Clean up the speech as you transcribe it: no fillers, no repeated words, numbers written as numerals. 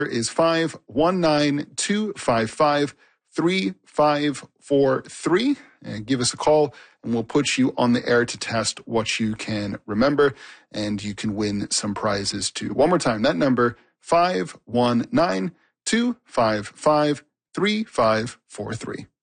is 519-255-3543. And give us a call and we'll put you on the air to test what you can remember, and you can win some prizes too. One more time, that number, 519-255-3543.